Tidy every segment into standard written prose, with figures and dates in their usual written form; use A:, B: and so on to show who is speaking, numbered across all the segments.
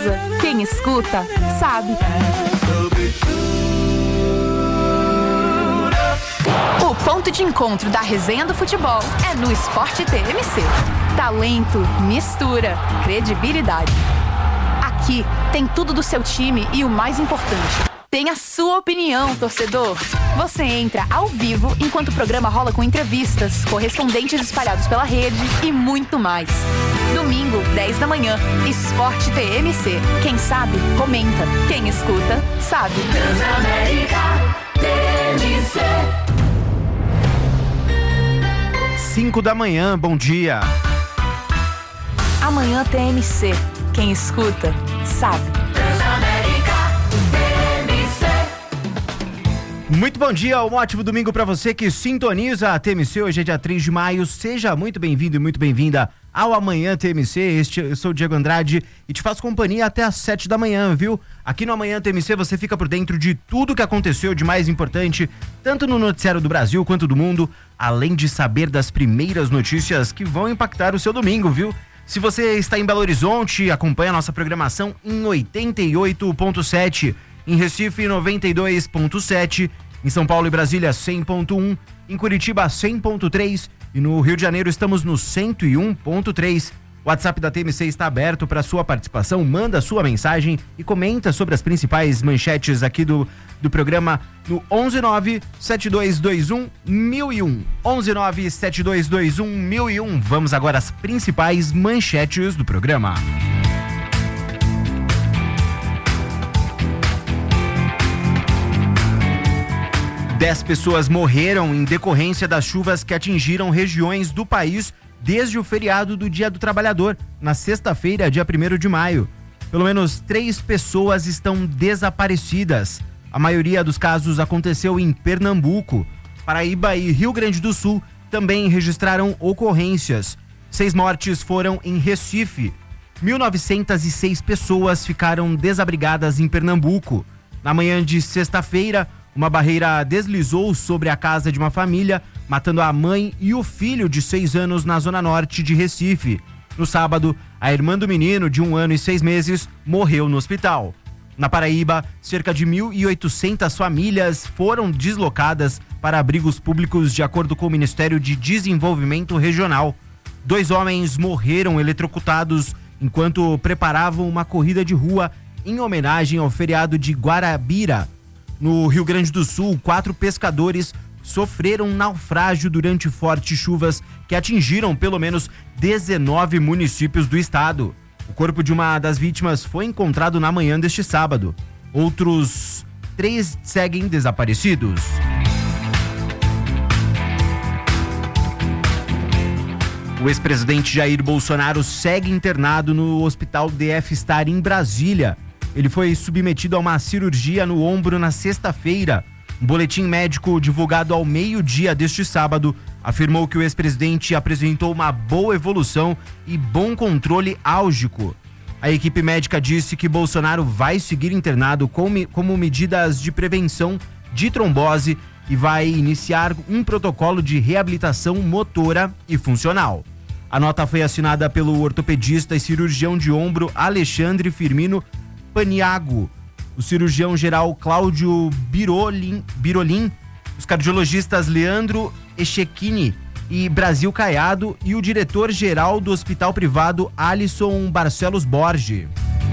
A: casa. Quem escuta, sabe. O ponto de encontro da resenha do futebol é no Esporte TMC. Talento, mistura, credibilidade. Aqui tem tudo do seu time e o mais importante, tem a sua opinião, torcedor. Você entra ao vivo enquanto o programa rola com entrevistas, correspondentes espalhados pela rede e muito mais. Domingo, 10 da manhã, Esporte TMC. Quem sabe, comenta. Quem escuta, sabe.
B: Transamérica TMC.
C: 5 da manhã, bom dia.
A: Amanhã TMC. Quem escuta, sabe.
C: Muito bom dia, um ótimo domingo para você que sintoniza a TMC. Hoje é dia 3 de maio, seja muito bem-vindo e muito bem-vinda ao Amanhã TMC. Eu sou o Diego Andrade e te faço companhia até às 7 da manhã, viu? Aqui no Amanhã TMC você fica por dentro de tudo que aconteceu de mais importante, tanto no noticiário do Brasil quanto do mundo, além de saber das primeiras notícias que vão impactar o seu domingo, viu? Se você está em Belo Horizonte, acompanha a nossa programação em 88.7, em Recife 92.7, em São Paulo e Brasília 100.1, em Curitiba 100.3 e no Rio de Janeiro estamos no 101.3. O WhatsApp da TMC está aberto para sua participação, manda sua mensagem e comenta sobre as principais manchetes aqui do programa no 119-7221-1001. 119-7221-1001. Vamos agora às principais manchetes do programa. Dez pessoas morreram em decorrência das chuvas que atingiram regiões do país desde o feriado do Dia do Trabalhador, na sexta-feira, dia 1º de maio. Pelo menos 3 pessoas estão desaparecidas. A maioria dos casos aconteceu em Pernambuco. Paraíba e Rio Grande do Sul também registraram ocorrências. 6 mortes foram em Recife. 1.906 pessoas ficaram desabrigadas em Pernambuco. Na manhã de sexta-feira, uma barreira deslizou sobre a casa de uma família, matando a mãe e o filho de 6 anos na zona norte de Recife. No sábado, a irmã do menino, de 1 ano e 6 meses, morreu no hospital. Na Paraíba, cerca de 1.800 famílias foram deslocadas para abrigos públicos de acordo com o Ministério de Desenvolvimento Regional. 2 homens morreram eletrocutados enquanto preparavam uma corrida de rua em homenagem ao feriado de Guarabira. No Rio Grande do Sul, 4 pescadores sofreram naufrágio durante fortes chuvas que atingiram pelo menos 19 municípios do estado. O corpo de uma das vítimas foi encontrado na manhã deste sábado. Outros 3 seguem desaparecidos. O ex-presidente Jair Bolsonaro segue internado no Hospital DF Star em Brasília. Ele foi submetido a uma cirurgia no ombro na sexta-feira. Um boletim médico divulgado ao meio-dia deste sábado afirmou que o ex-presidente apresentou uma boa evolução e bom controle álgico. A equipe médica disse que Bolsonaro vai seguir internado como medidas de prevenção de trombose e vai iniciar um protocolo de reabilitação motora e funcional. A nota foi assinada pelo ortopedista e cirurgião de ombro Alexandre Firmino Paniago, o cirurgião-geral Cláudio Birolin, os cardiologistas Leandro Echechini e Brasil Caiado e o diretor-geral do hospital privado Alisson Barcelos Borges.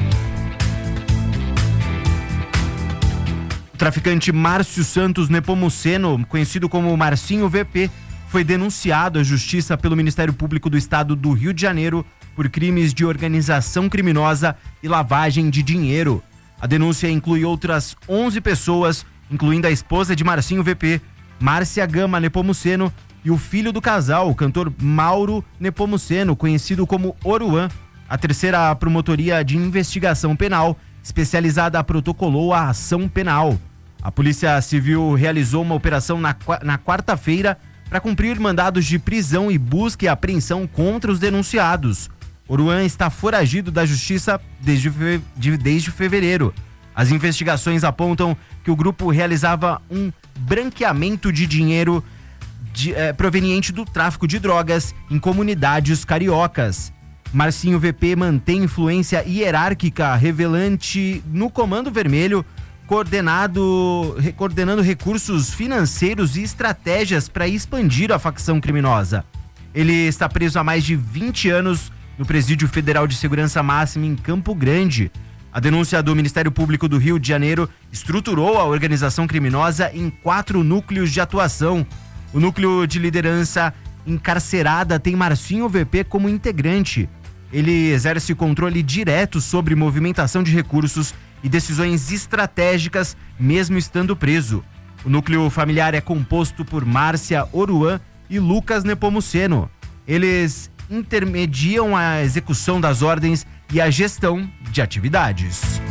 C: O traficante Márcio Santos Nepomuceno, conhecido como Marcinho VP, foi denunciado à justiça pelo Ministério Público do Estado do Rio de Janeiro por crimes de organização criminosa e lavagem de dinheiro. A denúncia inclui outras 11 pessoas, incluindo a esposa de Marcinho VP, Márcia Gama Nepomuceno, e o filho do casal, o cantor Mauro Nepomuceno, conhecido como Oruan. A terceira promotoria de investigação penal, especializada, protocolou a ação penal. A Polícia Civil realizou uma operação na quarta-feira para cumprir mandados de prisão e busca e apreensão contra os denunciados. Oruan está foragido da justiça desde fevereiro. As investigações apontam que o grupo realizava um branqueamento de dinheiro proveniente do tráfico de drogas em comunidades cariocas. Marcinho VP mantém influência hierárquica revelante no Comando Vermelho, coordenando recursos financeiros e estratégias para expandir a facção criminosa. Ele está preso há mais de 20 anos no Presídio Federal de Segurança Máxima em Campo Grande. A denúncia do Ministério Público do Rio de Janeiro estruturou a organização criminosa em 4 núcleos de atuação. O núcleo de liderança encarcerada tem Marcinho VP como integrante. Ele exerce controle direto sobre movimentação de recursos e decisões estratégicas, mesmo estando preso. O núcleo familiar é composto por Márcia Oruan e Lucas Nepomuceno. Eles intermediam a execução das ordens e a gestão de atividades.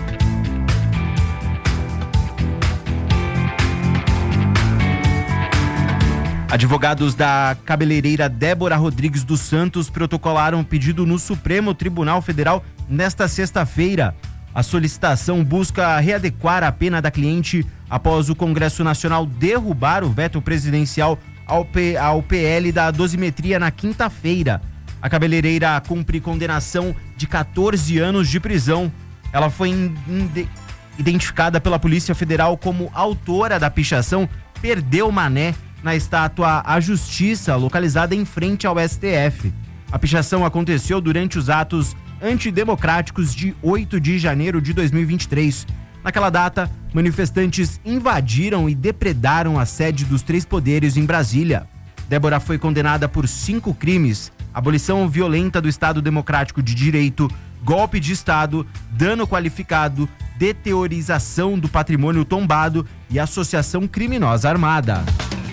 C: Advogados da cabeleireira Débora Rodrigues dos Santos protocolaram pedido no Supremo Tribunal Federal nesta sexta-feira. A solicitação busca readequar a pena da cliente após o Congresso Nacional derrubar o veto presidencial ao PL da dosimetria na quinta-feira. A cabeleireira cumpre condenação de 14 anos de prisão. Ela foi identificada pela Polícia Federal como autora da pichação Perdeu Mané na estátua A Justiça, localizada em frente ao STF. A pichação aconteceu durante os atos antidemocráticos de 8 de janeiro de 2023. Naquela data, manifestantes invadiram e depredaram a sede dos 3 poderes em Brasília. Débora foi condenada por 5 crimes: abolição violenta do Estado Democrático de Direito, golpe de Estado, dano qualificado, deteriorização do patrimônio tombado e associação criminosa armada.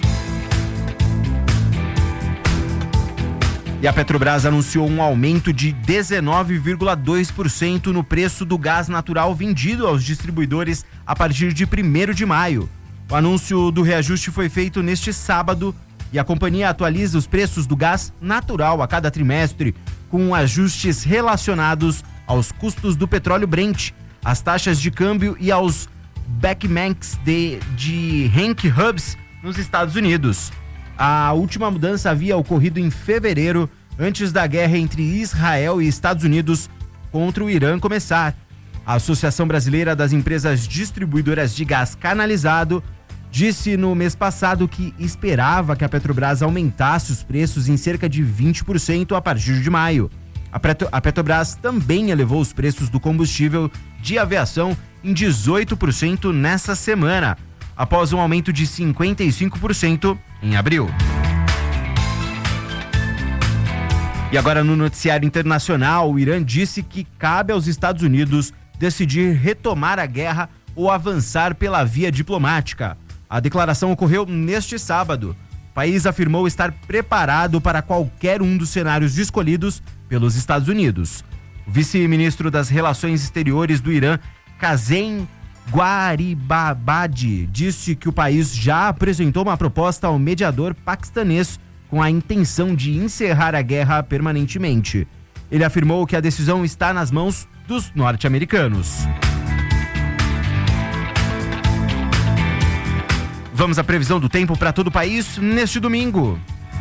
C: E a Petrobras anunciou um aumento de 19,2% no preço do gás natural vendido aos distribuidores a partir de 1º de maio. O anúncio do reajuste foi feito neste sábado e a companhia atualiza os preços do gás natural a cada trimestre, com ajustes relacionados aos custos do petróleo Brent, às taxas de câmbio e aos backmarks de Henry Hubs nos Estados Unidos. A última mudança havia ocorrido em fevereiro, antes da guerra entre Israel e Estados Unidos contra o Irã começar. A Associação Brasileira das Empresas Distribuidoras de Gás Canalizado disse no mês passado que esperava que a Petrobras aumentasse os preços em cerca de 20% a partir de maio. A Petrobras também elevou os preços do combustível de aviação em 18% nessa semana, após um aumento de 55% em abril. E agora no noticiário internacional, o Irã disse que cabe aos Estados Unidos decidir retomar a guerra ou avançar pela via diplomática. A declaração ocorreu neste sábado. O país afirmou estar preparado para qualquer um dos cenários escolhidos pelos Estados Unidos. O vice-ministro das Relações Exteriores do Irã, Kazem Gharibabadi, disse que o país já apresentou uma proposta ao mediador paquistanês com a intenção de encerrar a guerra permanentemente. Ele afirmou que a decisão está nas mãos dos norte-americanos. Vamos à previsão do tempo para todo o país neste domingo.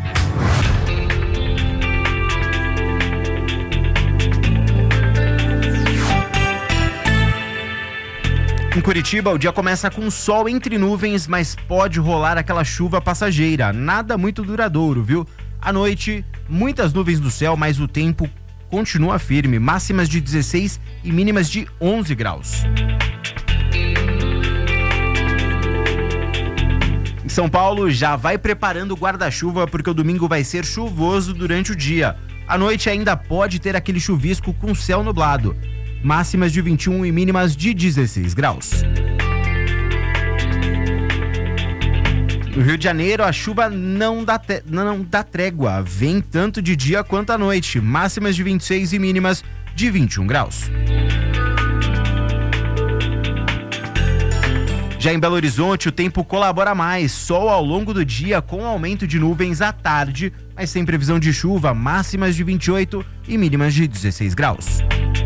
C: Em Curitiba, o dia começa com sol entre nuvens, mas pode rolar aquela chuva passageira. Nada muito duradouro, viu? À noite, muitas nuvens no céu, mas o tempo continua firme. Máximas de 16 e mínimas de 11 graus. Em São Paulo, já vai preparando o guarda-chuva porque o domingo vai ser chuvoso durante o dia. À noite ainda pode ter aquele chuvisco com céu nublado. Máximas de 21 e mínimas de 16 graus. No Rio de Janeiro, a chuva não dá trégua. Vem tanto de dia quanto à noite. Máximas de 26 e mínimas de 21 graus. Já em Belo Horizonte, o tempo colabora mais. Sol ao longo do dia com aumento de nuvens à tarde, mas sem previsão de chuva. Máximas de 28 e mínimas de 16 graus.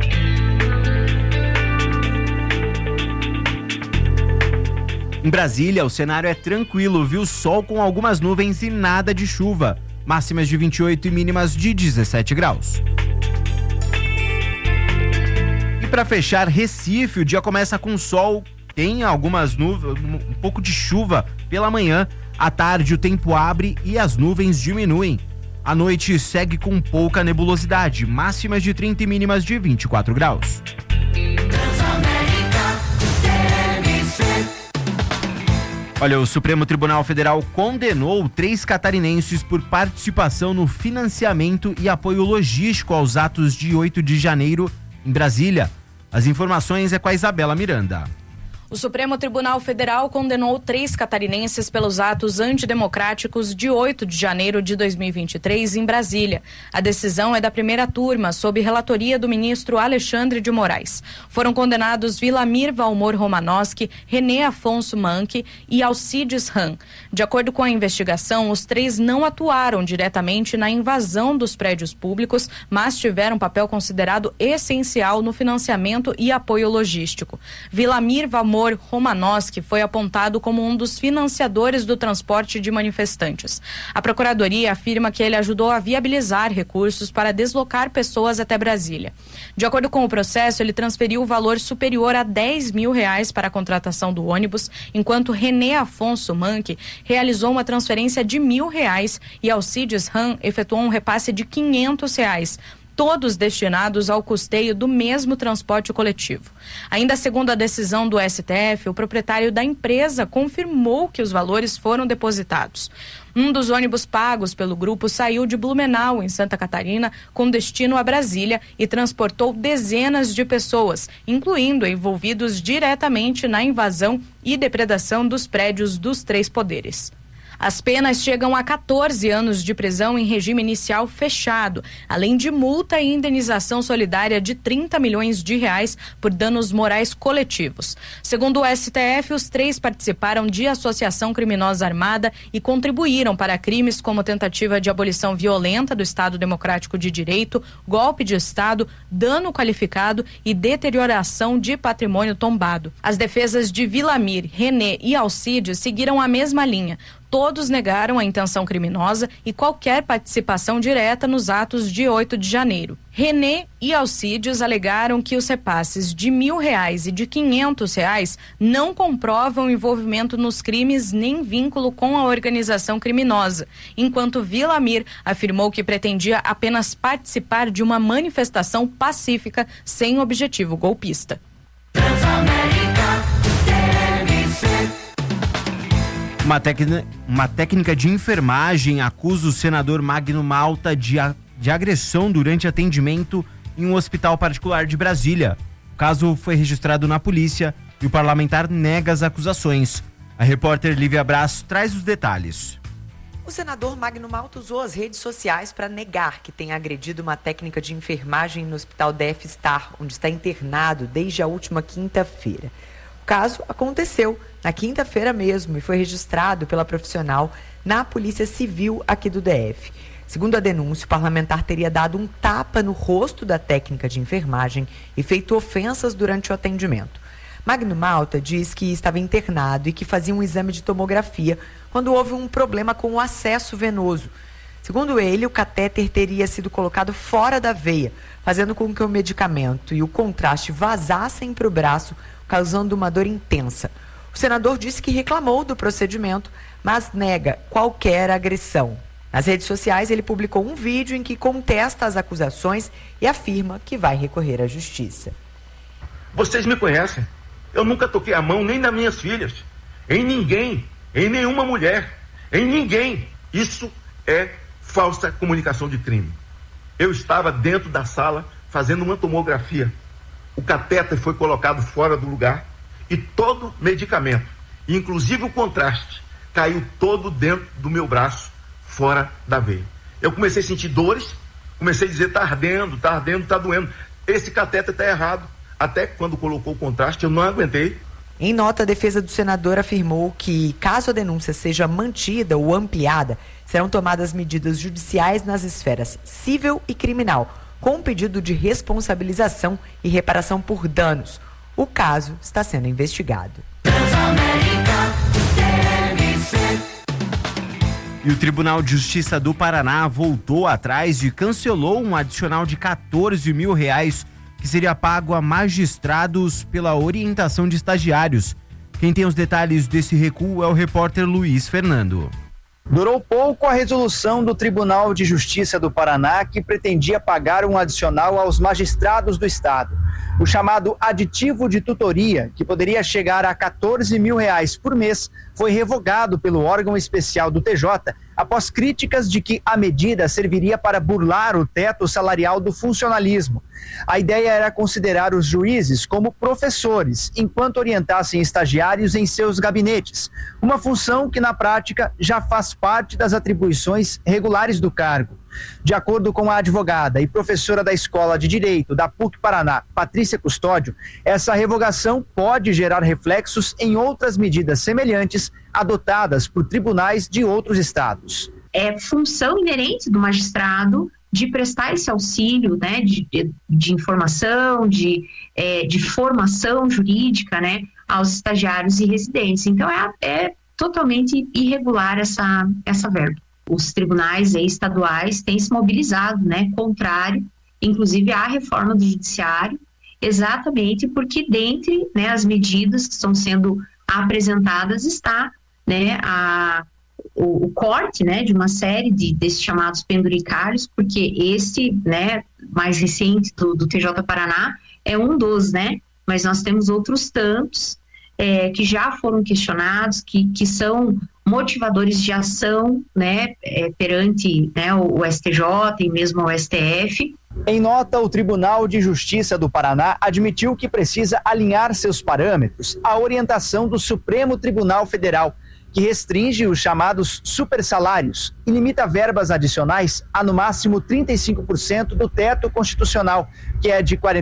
C: Em Brasília, o cenário é tranquilo, viu? Sol com algumas nuvens e nada de chuva. Máximas de 28 e mínimas de 17 graus. para fechar, Recife, o dia começa com sol, tem algumas nuvens, um pouco de chuva pela manhã. À tarde o tempo abre e as nuvens diminuem. A noite segue com pouca nebulosidade, máximas de 30 e mínimas de 24 graus. Olha, o Supremo Tribunal Federal condenou 3 catarinenses por participação no financiamento e apoio logístico aos atos de 8 de janeiro em Brasília. As informações é com a Isabela Miranda.
D: O Supremo Tribunal Federal condenou 3 catarinenses pelos atos antidemocráticos de 8 de janeiro de 2023 em Brasília. A decisão é da primeira turma, sob relatoria do ministro Alexandre de Moraes. Foram condenados Vilamir Valmor Romanowski, René Afonso Manque e Alcides Ram. De acordo com a investigação, os 3 não atuaram diretamente na invasão dos prédios públicos, mas tiveram papel considerado essencial no financiamento e apoio logístico. Vilamir Valmor Romanowski foi apontado como um dos financiadores do transporte de manifestantes. A Procuradoria afirma que ele ajudou a viabilizar recursos para deslocar pessoas até Brasília. De acordo com o processo, ele transferiu o valor superior a R$10 mil para a contratação do ônibus, enquanto René Afonso Manque realizou uma transferência de R$1.000 e Alcides Ram efetuou um repasse de R$500. Todos destinados ao custeio do mesmo transporte coletivo. Ainda segundo a decisão do STF, o proprietário da empresa confirmou que os valores foram depositados. Um dos ônibus pagos pelo grupo saiu de Blumenau, em Santa Catarina, com destino a Brasília e transportou dezenas de pessoas, incluindo envolvidos diretamente na invasão e depredação dos prédios dos 3 poderes. As penas chegam a 14 anos de prisão em regime inicial fechado, além de multa e indenização solidária de R$30 milhões por danos morais coletivos. Segundo o STF, os 3 participaram de associação criminosa armada e contribuíram para crimes como tentativa de abolição violenta do Estado Democrático de Direito, golpe de Estado, dano qualificado e deterioração de patrimônio tombado. As defesas de Vilamir, René e Alcides seguiram a mesma linha. Todos negaram a intenção criminosa e qualquer participação direta nos atos de 8 de janeiro. René e Alcides alegaram que os repasses de R$1.000 e de R$500 não comprovam envolvimento nos crimes nem vínculo com a organização criminosa, enquanto Vilamir afirmou que pretendia apenas participar de uma manifestação pacífica sem objetivo golpista.
C: Uma técnica de enfermagem acusa o senador Magno Malta de agressão durante atendimento em um hospital particular de Brasília. O caso foi registrado na polícia e o parlamentar nega as acusações. A repórter Lívia Braço traz os detalhes.
E: O senador Magno Malta usou as redes sociais para negar que tenha agredido uma técnica de enfermagem no hospital DF Star, onde está internado desde a última quinta-feira. O caso aconteceu na quinta-feira mesmo e foi registrado pela profissional na Polícia Civil aqui do DF. Segundo a denúncia, o parlamentar teria dado um tapa no rosto da técnica de enfermagem e feito ofensas durante o atendimento. Magno Malta diz que estava internado e que fazia um exame de tomografia quando houve um problema com o acesso venoso. Segundo ele, o catéter teria sido colocado fora da veia, fazendo com que o medicamento e o contraste vazassem para o braço, causando uma dor intensa. O senador disse que reclamou do procedimento, mas nega qualquer agressão. Nas redes sociais, ele publicou um vídeo em que contesta as acusações e afirma que vai recorrer à justiça.
F: Vocês me conhecem. Eu nunca toquei a mão nem nas minhas filhas, em ninguém, em nenhuma mulher, em ninguém. Isso é falsa comunicação de crime. Eu estava dentro da sala fazendo uma tomografia. O catéter foi colocado fora do lugar e todo medicamento, inclusive o contraste, caiu todo dentro do meu braço, fora da veia. Eu comecei a sentir dores, comecei a dizer, tá ardendo, tá doendo. Esse catéter tá errado. Até quando colocou o contraste, eu não aguentei.
E: Em nota, a defesa do senador afirmou que, caso a denúncia seja mantida ou ampliada, serão tomadas medidas judiciais nas esferas civil e criminal, com pedido de responsabilização e reparação por danos. O caso está sendo investigado.
C: E o Tribunal de Justiça do Paraná voltou atrás e cancelou um adicional de R$14 mil que seria pago a magistrados pela orientação de estagiários. Quem tem os detalhes desse recuo é o repórter Luiz Fernando.
G: Durou pouco a resolução do Tribunal de Justiça do Paraná, que pretendia pagar um adicional aos magistrados do estado. O chamado aditivo de tutoria, que poderia chegar a R$14 mil por mês, foi revogado pelo órgão especial do TJ após críticas de que a medida serviria para burlar o teto salarial do funcionalismo. A ideia era considerar os juízes como professores, enquanto orientassem estagiários em seus gabinetes, uma função que na prática já faz parte das atribuições regulares do cargo. De acordo com a advogada e professora da Escola de Direito da PUC Paraná, Patrícia Custódio, essa revogação pode gerar reflexos em outras medidas semelhantes adotadas por tribunais de outros estados.
H: É função inerente do magistrado de prestar esse auxílio, né, de informação, de formação jurídica, né, aos estagiários e residentes. Então é totalmente irregular essa verba. Os tribunais estaduais têm se mobilizado, né, contrário, inclusive à reforma do judiciário, exatamente porque dentre, né, as medidas que estão sendo apresentadas está, né, o corte, né, de uma série desses chamados penduricários, porque esse, né, mais recente do TJ Paraná é um dos, né, mas nós temos outros tantos que já foram questionados, que são motivadores de ação, né, perante, né, o STJ e mesmo o STF.
G: Em nota, o Tribunal de Justiça do Paraná admitiu que precisa alinhar seus parâmetros à orientação do Supremo Tribunal Federal, que restringe os chamados supersalários e limita verbas adicionais a no máximo 35% do teto constitucional, que é de R$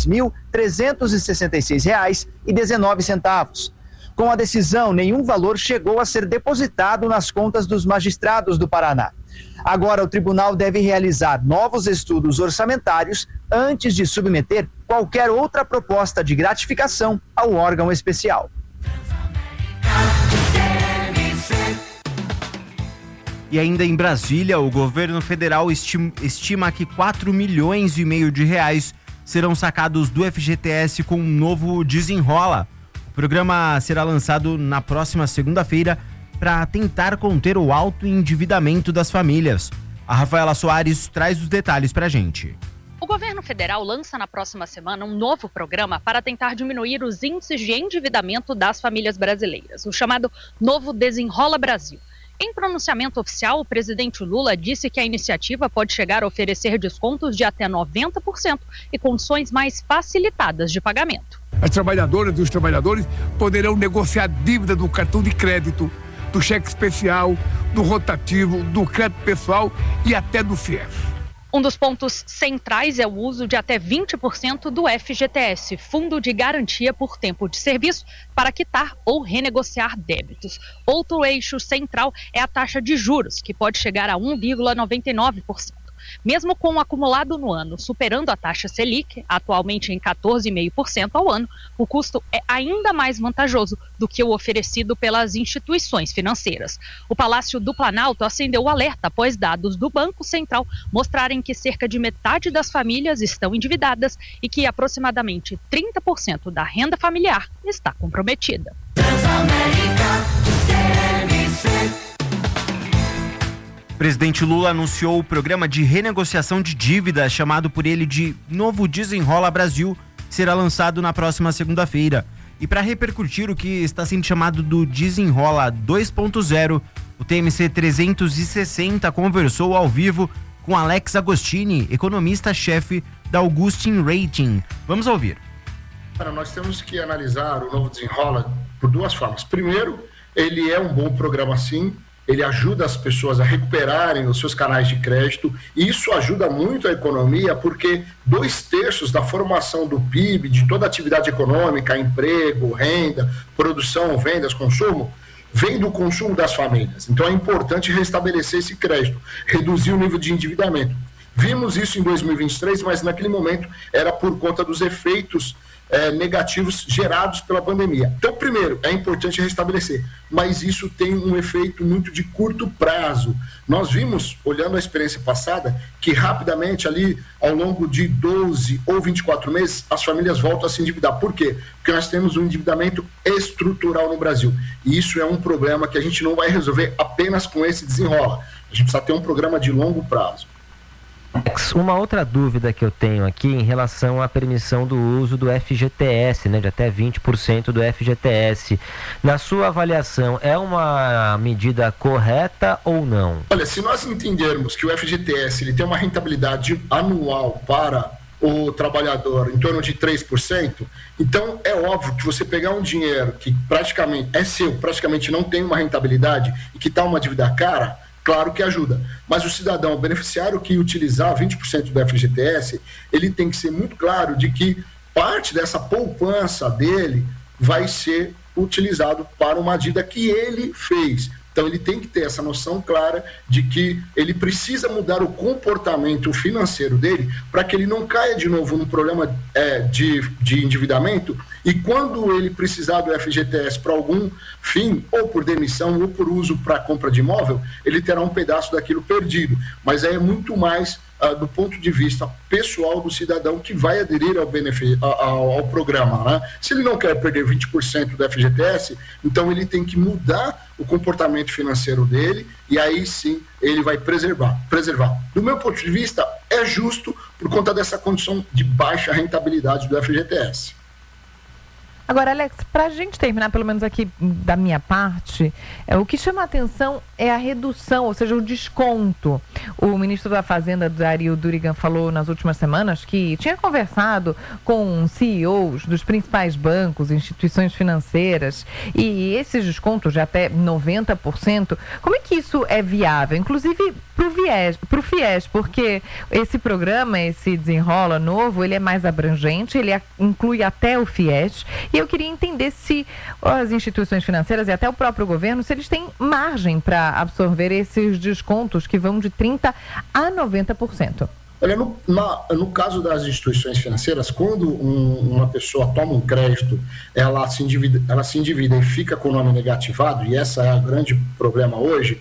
G: 46.366,19. Com a decisão, nenhum valor chegou a ser depositado nas contas dos magistrados do Paraná. Agora, o tribunal deve realizar novos estudos orçamentários antes de submeter qualquer outra proposta de gratificação ao órgão especial.
C: E ainda em Brasília, o governo federal estima que R$4,5 milhões de reais serão sacados do FGTS com um novo Desenrola. O programa será lançado na próxima segunda-feira para tentar conter o alto endividamento das famílias. A Rafaela Soares traz os detalhes para a gente.
I: O governo federal lança na próxima semana um novo programa para tentar diminuir os índices de endividamento das famílias brasileiras, o chamado Novo Desenrola Brasil. Em pronunciamento oficial, o presidente Lula disse que a iniciativa pode chegar a oferecer descontos de até 90% e condições mais facilitadas de pagamento.
J: As trabalhadoras e os trabalhadores poderão negociar dívida do cartão de crédito, do cheque especial, do rotativo, do crédito pessoal e até do FIES.
I: Um dos pontos centrais é o uso de até 20% do FGTS, Fundo de Garantia por Tempo de Serviço, para quitar ou renegociar débitos. Outro eixo central é a taxa de juros, que pode chegar a 1,99%. Mesmo com o acumulado no ano superando a taxa Selic, atualmente em 14,5% ao ano, o custo é ainda mais vantajoso do que o oferecido pelas instituições financeiras. O Palácio do Planalto acendeu o alerta após dados do Banco Central mostrarem que cerca de metade das famílias estão endividadas e que aproximadamente 30% da renda familiar está comprometida.
C: O presidente Lula anunciou o programa de renegociação de dívida, chamado por ele de Novo Desenrola Brasil, que será lançado na próxima segunda-feira. E para repercutir o que está sendo chamado do Desenrola 2.0, o TMC 360 conversou ao vivo com Alex Agostini, economista-chefe da Augustin Rating. Vamos ouvir.
K: Nós temos que analisar o Novo Desenrola por duas formas. Primeiro, ele é um bom programa sim, ele ajuda as pessoas a recuperarem os seus canais de crédito, e isso ajuda muito a economia, porque 2/3 da formação do PIB, de toda a atividade econômica, emprego, renda, produção, vendas, consumo, vem do consumo das famílias. Então é importante restabelecer esse crédito, reduzir o nível de endividamento. Vimos isso em 2023, mas naquele momento era por conta dos efeitos negativos gerados pela pandemia. Então, primeiro, é importante restabelecer, mas isso tem um efeito muito de curto prazo. Nós vimos, olhando a experiência passada, que rapidamente ali, ao longo de 12 ou 24 meses, as famílias voltam a se endividar. Por quê? Porque nós temos um endividamento estrutural no Brasil. E isso é um problema que a gente não vai resolver apenas com esse desenrola. A gente precisa ter um programa de longo prazo.
L: Uma outra dúvida que eu tenho aqui em relação à permissão do uso do FGTS, né, de até 20% do FGTS. Na sua avaliação, é uma medida correta ou não?
K: Olha, se nós entendermos que o FGTS ele tem uma rentabilidade anual para o trabalhador em torno de 3%, então é óbvio que você pegar um dinheiro que praticamente é seu, praticamente não tem uma rentabilidade e que está uma dívida cara, claro que ajuda, mas o cidadão, o beneficiário que utilizar 20% do FGTS, ele tem que ser muito claro de que parte dessa poupança dele vai ser utilizado para uma dívida que ele fez. Então ele tem que ter essa noção clara de que ele precisa mudar o comportamento financeiro dele para que ele não caia de novo num problema de endividamento, e quando ele precisar do FGTS para algum fim, ou por demissão, ou por uso para compra de imóvel, ele terá um pedaço daquilo perdido. Mas é muito mais do ponto de vista pessoal do cidadão que vai aderir ao programa, né? Se ele não quer perder 20% do FGTS, então ele tem que mudar o comportamento financeiro dele, e aí sim ele vai preservar. Do meu ponto de vista, é justo por conta dessa condição de baixa rentabilidade do FGTS.
M: Agora, Alex, para a gente terminar, pelo menos aqui da minha parte, o que chama a atenção é a redução, ou seja, o desconto. O ministro da Fazenda, Dario Durigan, falou nas últimas semanas que tinha conversado com CEOs dos principais bancos, instituições financeiras, e esses descontos de até 90%, como é que isso é viável? Inclusive para o FIES, porque esse programa, esse Desenrola novo, ele é mais abrangente, ele inclui até o FIES, e eu queria entender se as instituições financeiras e até o próprio governo, se eles têm margem para absorver esses descontos que vão de 30% a 90%.
K: Olha, no caso das instituições financeiras, quando uma pessoa toma um crédito, ela se endivida e fica com o nome negativado, e esse é o grande problema hoje,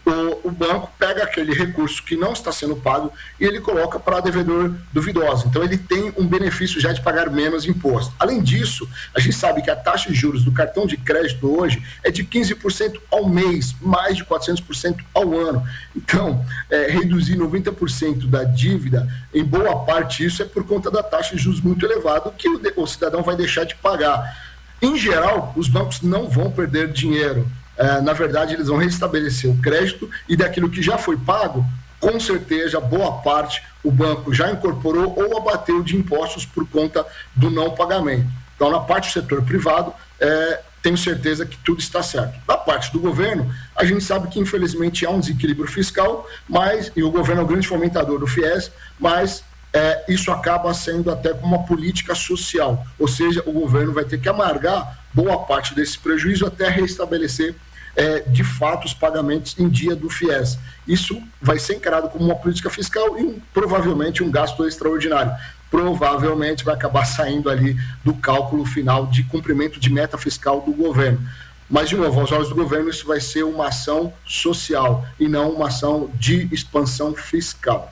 K: o banco pega aquele recurso que não está sendo pago e ele coloca para devedor duvidoso. Então ele tem um benefício já de pagar menos imposto. Além disso, a gente sabe que a taxa de juros do cartão de crédito hoje é de 15% ao mês, mais de 400% ao ano. Então, reduzir 90% da dívida, em boa parte isso é por conta da taxa de juros muito elevada que o cidadão vai deixar de pagar. Em geral, os bancos não vão perder dinheiro. Na verdade, eles vão restabelecer o crédito, e daquilo que já foi pago, com certeza, boa parte o banco já incorporou ou abateu de impostos por conta do não pagamento. Então, na parte do setor privado, tenho certeza que tudo está certo. Da parte do governo, a gente sabe que, infelizmente, há um desequilíbrio fiscal, e o governo é o grande fomentador do FIES, mas isso acaba sendo até como uma política social, ou seja, o governo vai ter que amargar boa parte desse prejuízo até restabelecer de fato os pagamentos em dia do FIES. Isso vai ser encarado como uma política fiscal e provavelmente um gasto extraordinário. Provavelmente vai acabar saindo ali do cálculo final de cumprimento de meta fiscal do governo. Mas, de novo, aos olhos do governo, isso vai ser uma ação social e não uma ação de expansão fiscal.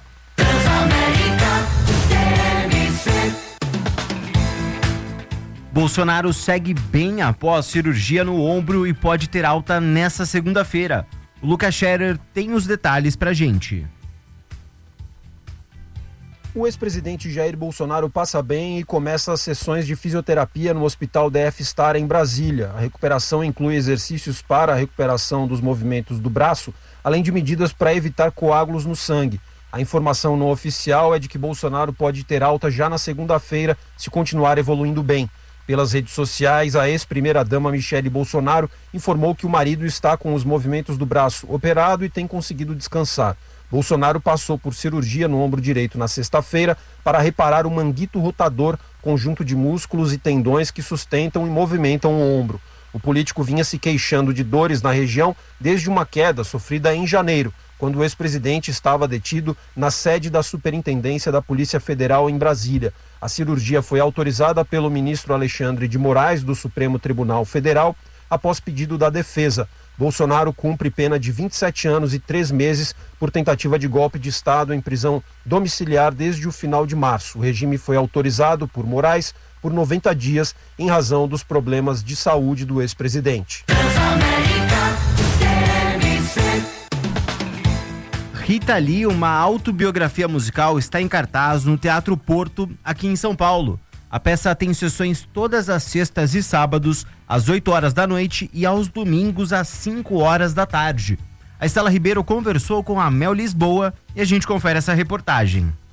C: Bolsonaro segue bem após cirurgia no ombro e pode ter alta nessa segunda-feira. O Lucas Scherer tem os detalhes pra gente.
N: O ex-presidente Jair Bolsonaro passa bem e começa as sessões de fisioterapia no Hospital DF Star em Brasília. A recuperação inclui exercícios para a recuperação dos movimentos do braço, além de medidas para evitar coágulos no sangue. A informação não oficial é de que Bolsonaro pode ter alta já na segunda-feira se continuar evoluindo bem. Pelas redes sociais, a ex-primeira-dama Michele Bolsonaro informou que o marido está com os movimentos do braço operado e tem conseguido descansar. Bolsonaro passou por cirurgia no ombro direito na sexta-feira para reparar o manguito rotador, conjunto de músculos e tendões que sustentam e movimentam o ombro. O político vinha se queixando de dores na região desde uma queda sofrida em janeiro. quando o ex-presidente estava detido na sede da Superintendência da Polícia Federal em Brasília. A cirurgia foi autorizada pelo ministro Alexandre de Moraes, do Supremo Tribunal Federal, após pedido da defesa. Bolsonaro cumpre pena de 27 anos e 3 meses por tentativa de golpe de Estado em prisão domiciliar desde o final de março. O regime foi autorizado por Moraes por 90 dias em razão dos problemas de saúde do ex-presidente.
C: Rita Lee, uma autobiografia musical, está em cartaz no Teatro Porto, aqui em São Paulo. A peça tem sessões todas as sextas e sábados, às 8 horas da noite e aos domingos, às 5 horas da tarde. A Estela Ribeiro conversou com a Mel Lisboa e a gente confere essa reportagem.